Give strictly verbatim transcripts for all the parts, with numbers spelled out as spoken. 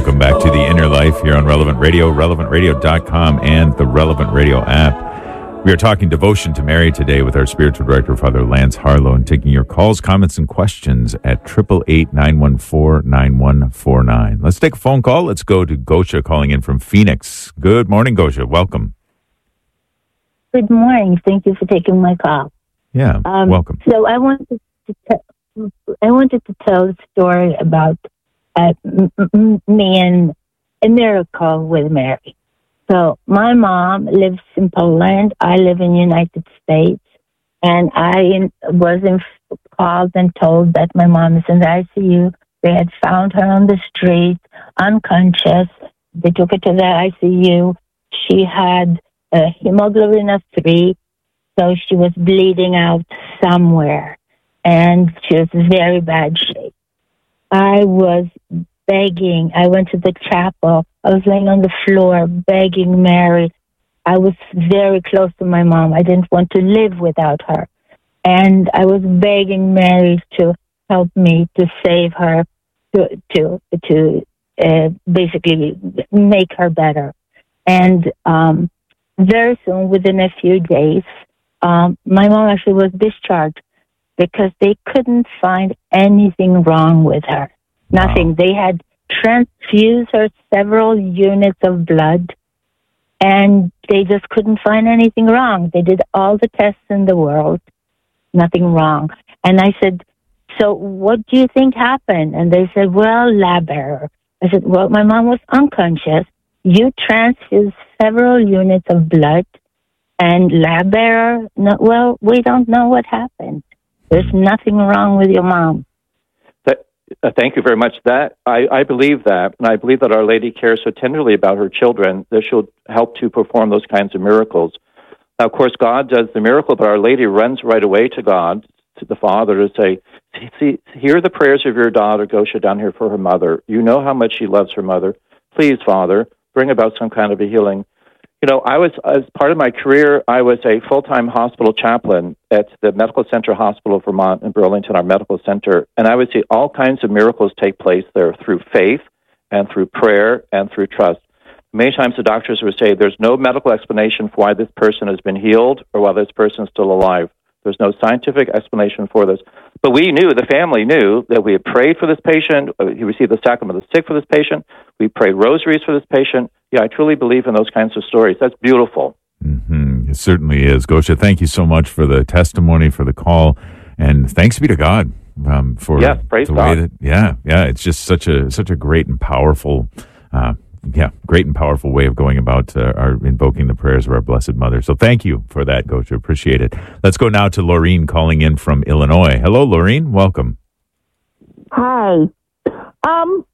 Welcome back to The Inner Life here on Relevant Radio, relevant radio dot com, and the Relevant Radio app. We are talking devotion to Mary today with our spiritual director, Father Lance Harlow, and taking your calls, comments, and questions at eight eight eight, nine one four, nine one four nine. Let's take a phone call. Let's go to Gosha calling in from Phoenix. Good morning, Gosha. Welcome. Good morning. Thank you for taking my call. Yeah, um, welcome. So I wanted to te- I wanted to tell a story about uh, m- m- me and a miracle with Mary. So my mom lives in Poland. I live in the United States. And I was in, called and told that my mom is in the I C U. They had found her on the street, unconscious. They took her to the I C U. She had a hemoglobin of three, so she was bleeding out somewhere. And she was in very bad shape. I was begging. I went to the chapel. I was laying on the floor begging Mary. I was very close to my mom. I didn't want to live without her. And I was begging Mary to help me to save her, to to to uh, basically make her better. And um, very soon, within a few days, um, my mom actually was discharged because they couldn't find anything wrong with her. Nothing. Wow. They had transfused her several units of blood, and they just couldn't find anything wrong. They did all the tests in the world, nothing wrong. And I said, so what do you think happened? And they said, well, lab error. I said, well, my mom was unconscious. You transfused several units of blood, and lab error, no, well, we don't know what happened. There's nothing wrong with your mom. That, uh, thank you very much. That I, I believe that, and I believe that Our Lady cares so tenderly about her children that she'll help to perform those kinds of miracles. Now, of course, God does the miracle, but Our Lady runs right away to God, to the Father, to say, see, hear the prayers of your daughter, Gosha, down here for her mother. You know how much she loves her mother. Please, Father, bring about some kind of a healing. You know, I was, as part of my career, I was a full-time hospital chaplain at the Medical Center Hospital of Vermont in Burlington, our medical center, and I would see all kinds of miracles take place there through faith and through prayer and through trust. Many times the doctors would say there's no medical explanation for why this person has been healed or why this person is still alive. There's no scientific explanation for this. But we knew, the family knew, that we had prayed for this patient. He received the sacrament of the sick for this patient. We prayed rosaries for this patient. Yeah, I truly believe in those kinds of stories. That's beautiful. Mm-hmm. It certainly is. Gosha, thank you so much for the testimony, for the call, and thanks be to God um, for yes, praise the God. way that, yeah, yeah, it's just such a such a great and powerful uh Yeah, great and powerful way of going about uh, our invoking the prayers of our Blessed Mother. So thank you for that, Gosha. Appreciate it. Let's go now to Laureen calling in from Illinois. Hello, Laureen. Welcome. Hi. Um,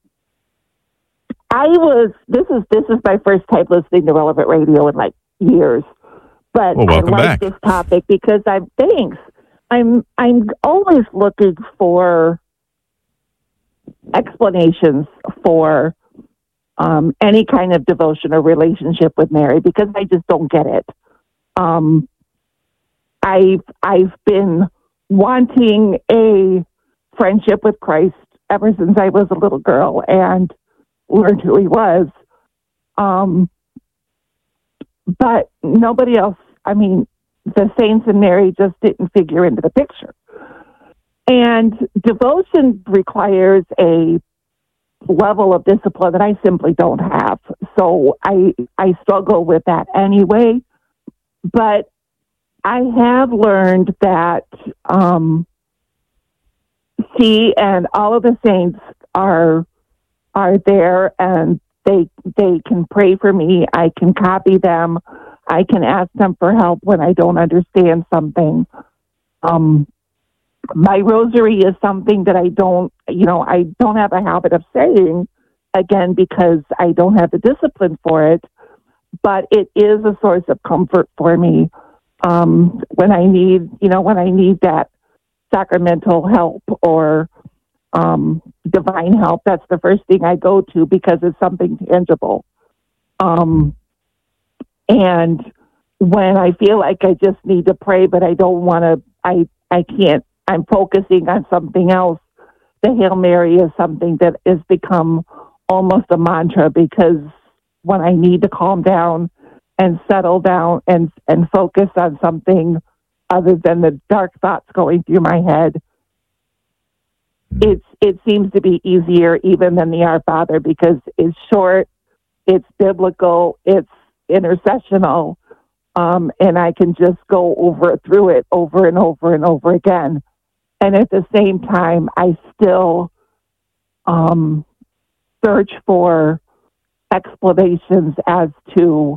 I was. This is this is my first time listening to Relevant Radio in like years, but well, welcome I like back. this topic because I'm. Thanks. I'm. I'm always looking for explanations for Um, any kind of devotion or relationship with Mary, because I just don't get it. Um, I've I've been wanting a friendship with Christ ever since I was a little girl and learned who he was. Um, but nobody else, I mean, the saints and Mary just didn't figure into the picture. And devotion requires a level of discipline that I simply don't have. So I I struggle with that anyway. But I have learned that um, she and all of the saints are are there, and they they can pray for me. I can copy them. I can ask them for help when I don't understand something. Um, My rosary is something that I don't, you know, I don't have a habit of saying, again, because I don't have the discipline for it, but it is a source of comfort for me um, when I need, you know, when I need that sacramental help or um, divine help. That's the first thing I go to because it's something tangible. Um, and when I feel like I just need to pray, but I don't want to, I, I can't, I'm focusing on something else, the Hail Mary is something that has become almost a mantra, because when I need to calm down and settle down and, and focus on something other than the dark thoughts going through my head, it's, it seems to be easier even than the Our Father, because it's short, it's biblical, it's intercessional, um, and I can just go over through it over and over and over again. And at the same time, I still um, search for explanations as to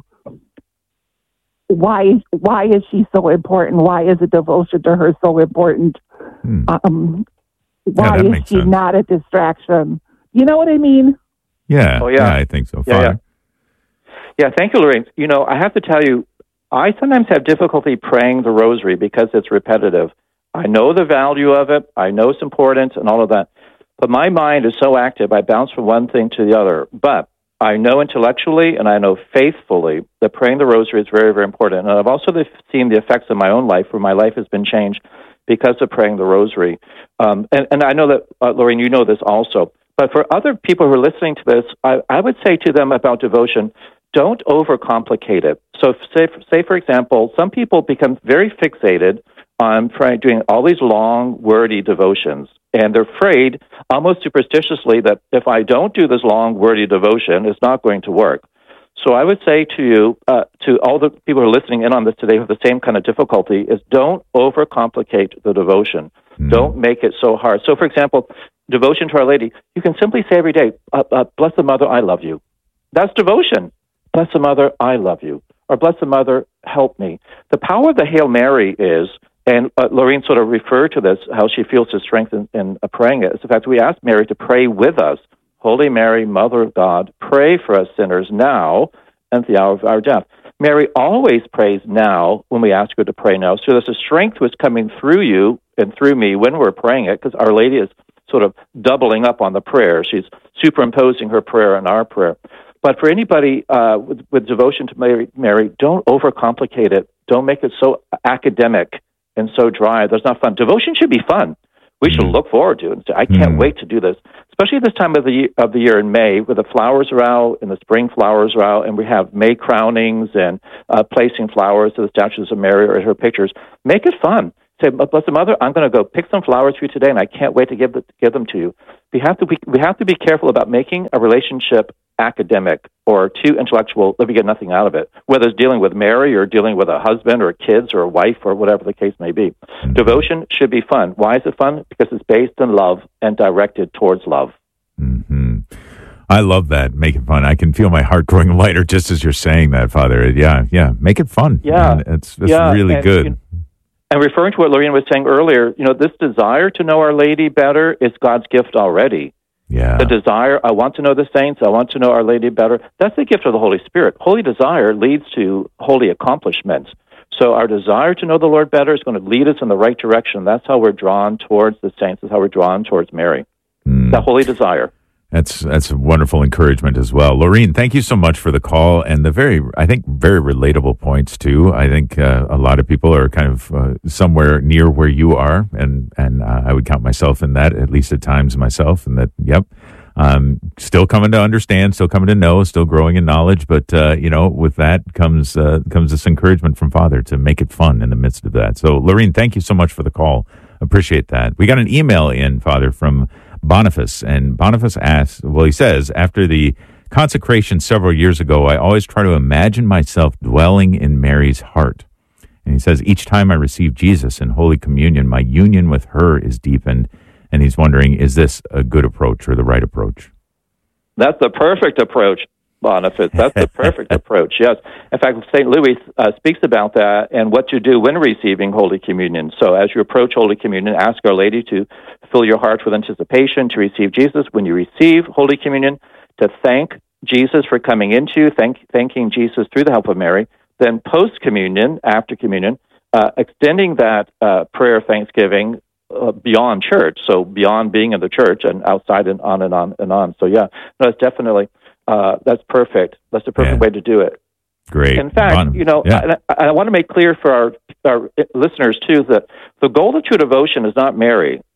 why why is she so important? Why is a devotion to her so important? Hmm. Um, why yeah, is she sense. not a distraction? You know what I mean? Yeah, oh, yeah. yeah, I think so. Yeah, Father? yeah. yeah, thank you, Lorraine. You know, I have to tell you, I sometimes have difficulty praying the rosary because it's repetitive. I know the value of it. I know it's important and all of that. But my mind is so active, I bounce from one thing to the other. But I know intellectually and I know faithfully that praying the rosary is very, very important. And I've also seen the effects in my own life, where my life has been changed because of praying the rosary. Um, and, and I know that, uh, Lorraine, you know this also. But for other people who are listening to this, I, I would say to them about devotion, don't overcomplicate it. So say, say, for example, some people become very fixated on trying, doing all these long, wordy devotions. And they're afraid, almost superstitiously, that if I don't do this long, wordy devotion, it's not going to work. So I would say to you, uh, to all the people who are listening in on this today who have the same kind of difficulty, is don't overcomplicate the devotion. Mm. Don't make it so hard. So, for example, devotion to Our Lady, you can simply say every day, uh, uh, Blessed Mother, I love you. That's devotion. Blessed Mother, I love you. Or Blessed Mother, help me. The power of the Hail Mary is, and uh, Lorraine sort of referred to this, how she feels the strength in, in uh, praying it. It's the fact we ask Mary to pray with us. Holy Mary, Mother of God, pray for us sinners now and at the hour of our death. Mary always prays now when we ask her to pray now. So there's a strength that's coming through you and through me when we're praying it, because Our Lady is sort of doubling up on the prayer. She's superimposing her prayer on our prayer. But for anybody uh, with, with devotion to Mary, Mary, don't overcomplicate it. Don't make it so academic and so dry. That's not fun. Devotion should be fun. We should look forward to it and say, I can't mm. wait to do this, especially this time of the year, of the year in May, where the flowers are out and the spring flowers are out, and we have May crownings and uh, placing flowers to the statues of Mary or her pictures. Make it fun. Say, Blessed Mother, I'm going to go pick some flowers for you today, and I can't wait to give, the, give them to you. We have to be, we have to be careful about making a relationship academic or too intellectual that we get nothing out of it, whether it's dealing with Mary or dealing with a husband or kids or a wife or whatever the case may be. Mm-hmm. Devotion should be fun. Why is it fun? Because it's based in love and directed towards love. Mm-hmm. I love that. Make it fun. I can feel my heart growing lighter just as you're saying that, Father. Yeah, yeah. Make it fun. Yeah. And it's it's yeah. really and, good. You know, and referring to what Lorraine was saying earlier, you know, this desire to know Our Lady better is God's gift already. Yeah. The desire, I want to know the saints, I want to know Our Lady better, that's the gift of the Holy Spirit. Holy desire leads to holy accomplishments. So our desire to know the Lord better is going to lead us in the right direction. That's how we're drawn towards the saints. That's how we're drawn towards Mary. Mm. The holy desire. That's that's a wonderful encouragement as well. Lorraine, thank you so much for the call and the very, I think, very relatable points too. I think uh, a lot of people are kind of uh, somewhere near where you are, and and uh, I would count myself in that, at least at times myself, and that, yep, um, still coming to understand, still coming to know, still growing in knowledge, but uh, you know, with that comes uh, comes this encouragement from Father to make it fun in the midst of that. So, Lorraine, thank you so much for the call. Appreciate that. We got an email in, Father, from Boniface, and Boniface asks, well, he says, after the consecration several years ago, I always try to imagine myself dwelling in Mary's heart. And he says, each time I receive Jesus in Holy Communion, my union with her is deepened. And he's wondering, is this a good approach or the right approach? That's the perfect approach, Boniface. That's the perfect approach, yes. In fact, Saint Louis uh, speaks about that and what to do when receiving Holy Communion. So as you approach Holy Communion, ask Our Lady to fill your heart with anticipation to receive Jesus. When you receive Holy Communion, to thank Jesus for coming into you, thank, thanking Jesus through the help of Mary. Then post-communion, after communion, uh, extending that uh, prayer of thanksgiving uh, beyond church, so beyond being in the church and outside and on and on and on. So yeah, no, it's definitely... Uh, that's perfect. That's the perfect yeah. way to do it. Great. In fact, Bon- you know, yeah. I, I want to make clear for our, our listeners, too, that the goal of true devotion is not Mary.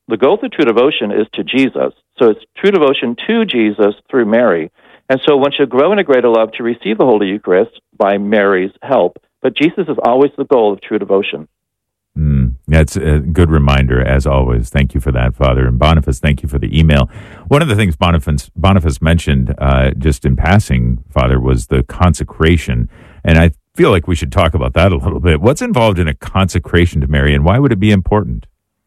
The goal of the true devotion is to Jesus. So it's true devotion to Jesus through Mary. And so one should grow in a greater love to receive the Holy Eucharist by Mary's help. But Jesus is always the goal of true devotion. Mm, that's a good reminder, as always. Thank you for that, Father. And Boniface, thank you for the email. One of the things Boniface, Boniface mentioned uh, just in passing, Father, was the consecration. And I feel like we should talk about that a little bit. What's involved in a consecration to Mary, and why would it be important?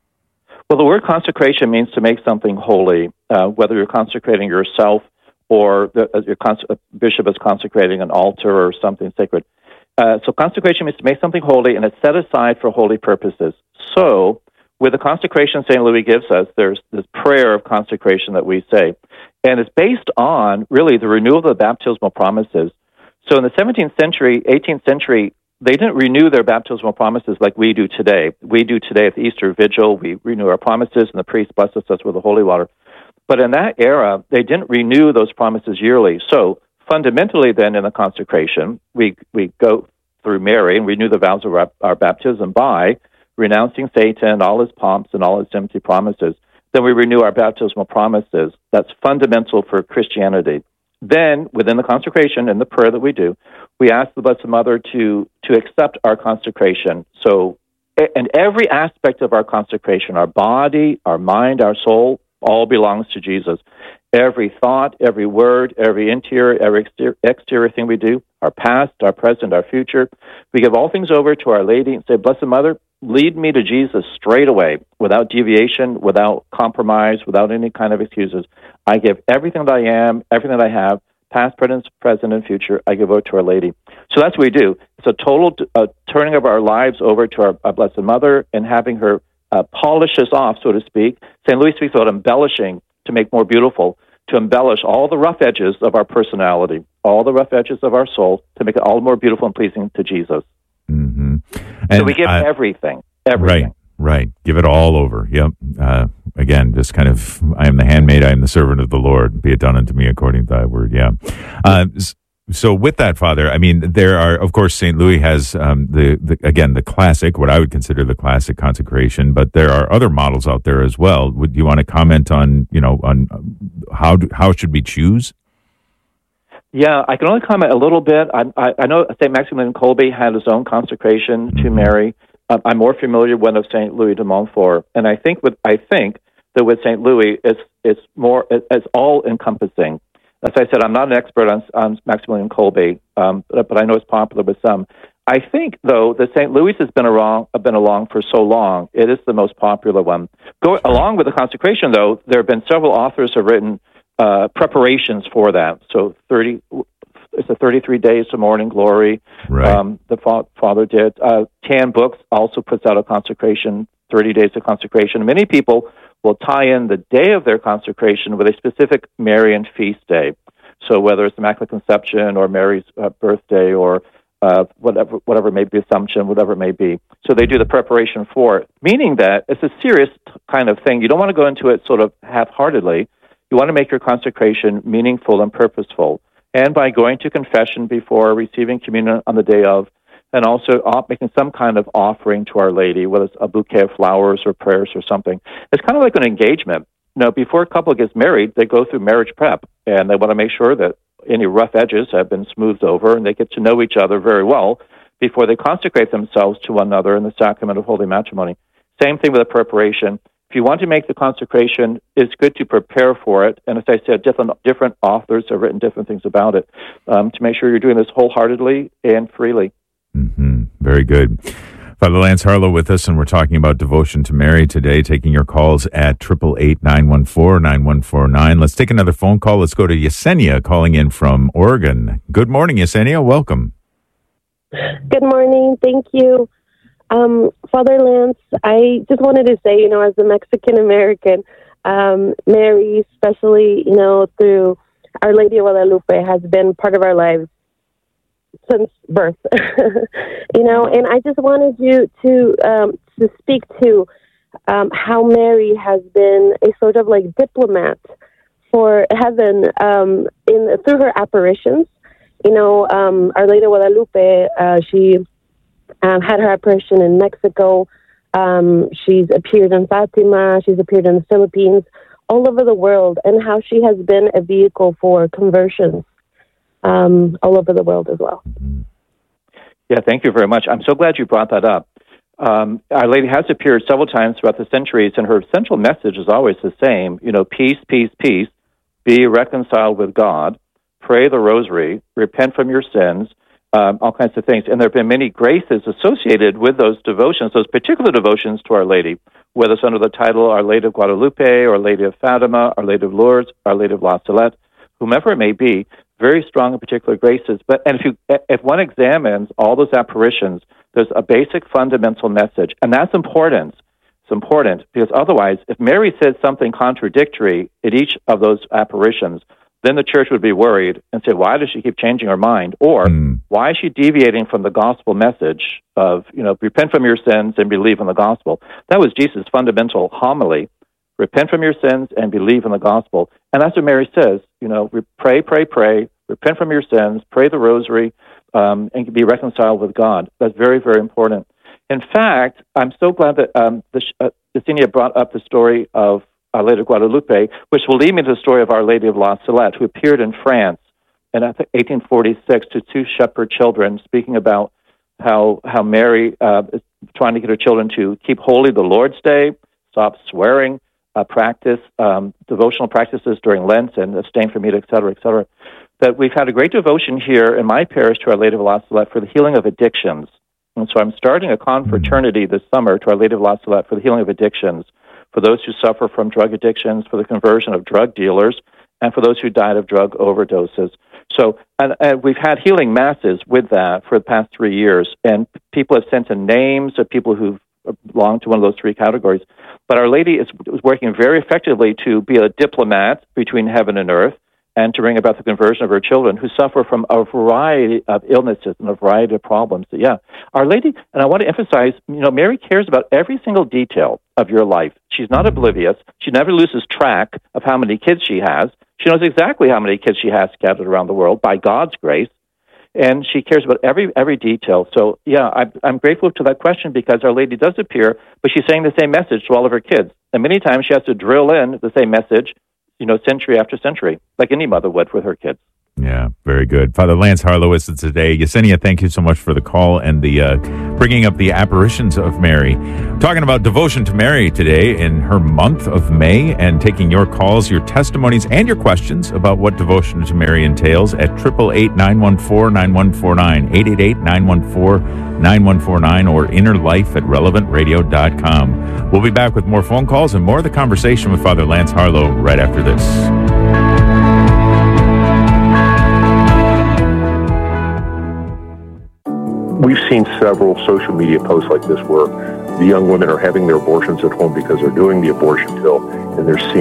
Well, the word consecration means to make something holy, uh, whether you're consecrating yourself or the, uh, your cons- a bishop is consecrating an altar or something sacred. Uh, so consecration means to make something holy, and it's set aside for holy purposes. So with the consecration Saint Louis gives us, there's this prayer of consecration that we say, and it's based on, really, the renewal of the baptismal promises. So in the seventeenth century, eighteenth century, they didn't renew their baptismal promises like we do today. We do today at the Easter Vigil. We renew our promises, and the priest blesses us with the holy water. But in that era, they didn't renew those promises yearly. So fundamentally, then, in the consecration, we we go through Mary and renew the vows of our, our baptism by renouncing Satan, all his pomps, and all his empty promises. Then we renew our baptismal promises. That's fundamental for Christianity. Then, within the consecration and the prayer that we do, we ask the Blessed Mother to to accept our consecration. So, and every aspect of our consecration, our body, our mind, our soul, all belongs to Jesus. Every thought, every word, every interior, every exterior, exterior thing we do, our past, our present, our future, we give all things over to Our Lady and say, Blessed Mother, lead me to Jesus straight away, without deviation, without compromise, without any kind of excuses. I give everything that I am, everything that I have, past, present, present, and future, I give over to Our Lady. So that's what we do. It's a total uh, turning of our lives over to our, our Blessed Mother and having her uh, polish us off, so to speak. Saint Louis speaks about embellishing to make more beautiful, to embellish all the rough edges of our personality, all the rough edges of our soul, to make it all more beautiful and pleasing to Jesus. Mm-hmm. So we give uh, everything, everything. Right, right. Give it all over. Yep. Uh, again, just kind of, I am the handmaid, I am the servant of the Lord. Be it done unto me according to thy word. Yeah. Uh, so with that, Father, I mean, there are, of course, Saint Louis has, um, the, the, again, the classic, what I would consider the classic consecration, but there are other models out there as well. Would you want to comment on, you know, on how do, how should we choose? Yeah, I can only comment a little bit. I, I, I know Saint Maximilian Kolbe had his own consecration mm-hmm. to Mary. Uh, I'm more familiar with one of Saint Louis de Montfort, and I think with I think that with Saint Louis, it's it's more it's all encompassing. As I said, I'm not an expert on, on Maximilian Kolbe, um, but, but I know it's popular with some. I think, though, that Saint Louis has been around, been along for so long, it is the most popular one. Go, along with the consecration, though, there have been several authors who have written uh, preparations for that. So thirty, it's a thirty-three days to morning glory. Right. Um, the fa- father did. Uh, Tan Books also puts out a consecration, thirty days of consecration. Many people will tie in the day of their consecration with a specific Marian feast day. So whether it's Immaculate Conception or Mary's uh, birthday or uh, whatever, whatever may be Assumption, whatever it may be. So they do the preparation for it, meaning that it's a serious kind of thing. You don't want to go into it sort of half-heartedly. You want to make your consecration meaningful and purposeful. And by going to confession before receiving communion on the day of, and also making some kind of offering to Our Lady, whether it's a bouquet of flowers or prayers or something. It's kind of like an engagement. You know, before a couple gets married, they go through marriage prep, and they want to make sure that any rough edges have been smoothed over, and they get to know each other very well before they consecrate themselves to one another in the sacrament of holy matrimony. Same thing with the preparation. If you want to make the consecration, it's good to prepare for it. And as I said, different different authors have written different things about it, um, to make sure you're doing this wholeheartedly and freely. Mm-hmm. Very good. Father Lance Harlow with us, and we're talking about devotion to Mary today, taking your calls at eight eight eight, nine one four, nine one four nine. Let's take another phone call. Let's go to Yesenia calling in from Oregon. Good morning, Yesenia. Welcome. Good morning. Thank you. Um, Father Lance, I just wanted to say, you know, as a Mexican-American, um, Mary, especially, you know, through Our Lady of Guadalupe, has been part of our lives since birth, you know, and I just wanted you to um, to speak to um, how Mary has been a sort of like diplomat for heaven um, in through her apparitions. You know, um, Our Lady of Guadalupe, uh, she um, had her apparition in Mexico Um, she's appeared in Fatima. She's appeared in the Philippines, all over the world, and how she has been a vehicle for conversions um, all over the world as well. Yeah, thank you very much. I'm so glad you brought that up. Um, Our Lady has appeared several times throughout the centuries, and her central message is always the same. You know, peace, peace, peace. Be reconciled with God. Pray the rosary. Repent from your sins. Um, all kinds of things. And there have been many graces associated with those devotions, those particular devotions to Our Lady, whether it's under the title Our Lady of Guadalupe, Our Lady of Fatima, Our Lady of Lourdes, Our Lady of La Salette, whomever it may be, very strong and particular graces. But and if you if one examines all those apparitions, there's a basic fundamental message, and that's important. It's important because otherwise, if Mary said something contradictory in each of those apparitions, then the church would be worried and say, why does she keep changing her mind? Or mm. why is she deviating from the gospel message of, you know, repent from your sins and believe in the gospel? That was Jesus' fundamental homily. Repent from your sins and believe in the gospel. And that's what Mary says, you know, pray, pray, pray, repent from your sins, pray the rosary, um, and be reconciled with God. That's very, very important. In fact, I'm so glad that um, the, uh, Yesenia brought up the story of Our Lady of Guadalupe, which will lead me to the story of Our Lady of La Salette, who appeared in France in I think eighteen forty-six to two shepherd children, speaking about how how Mary uh, is trying to get her children to keep holy the Lord's Day, stop swearing, uh, practice um, devotional practices during Lent, and abstain from meat, et cetera, et cetera. That we've had a great devotion here in my parish to Our Lady of La Salette for the healing of addictions. And so I'm starting a confraternity this summer to Our Lady of La Salette for the healing of addictions, for those who suffer from drug addictions, for the conversion of drug dealers, and for those who died of drug overdoses. So and, and we've had healing masses with that for the past three years, and people have sent in names of people who belong to one of those three categories. But Our Lady is, is working very effectively to be a diplomat between heaven and earth, and to bring about the conversion of her children who suffer from a variety of illnesses and a variety of problems. So, yeah, Our Lady, and I want to emphasize, you know, Mary cares about every single detail of your life. She's not oblivious. She never loses track of how many kids she has. She knows exactly how many kids she has scattered around the world by God's grace, and she cares about every every detail. So, yeah, I'm, I'm grateful to that question because Our Lady does appear, but she's saying the same message to all of her kids. And many times she has to drill in the same message, you know, century after century, like any mother would with her kids. Yeah, very good. Father Lance Harlow is today. Yesenia, thank you so much for the call and the uh, bringing up the apparitions of Mary. Talking about devotion to Mary today in her month of May, and taking your calls, your testimonies, and your questions about what devotion to Mary entails at eight eight eight, nine one four, nine one four nine, eight eight eight, nine one four, nine one four nine, or innerlife at relevant radio dot com. We'll be back with more phone calls and more of the conversation with Father Lance Harlow right after this. We've seen several social media posts like this where the young women are having their abortions at home because they're doing the abortion pill and they're seeing